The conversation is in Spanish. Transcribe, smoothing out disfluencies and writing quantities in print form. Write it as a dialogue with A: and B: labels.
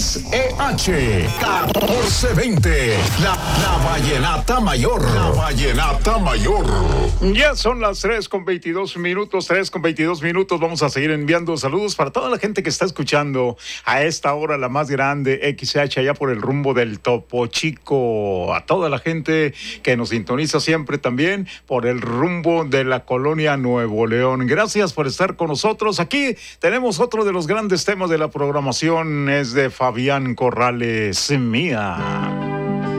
A: XEH 1420. La Vallenata Mayor. La Vallenata Mayor.
B: Ya son las 3:22, 3:22. Vamos a seguir enviando saludos para toda la gente que está escuchando a esta hora, la más grande, XH, allá por el rumbo del Topo Chico. A toda la gente que nos sintoniza siempre también por el rumbo de la colonia Nuevo León. Gracias por estar con nosotros. Aquí tenemos otro de los grandes temas de la programación, es de Fabián Corrales, Mía.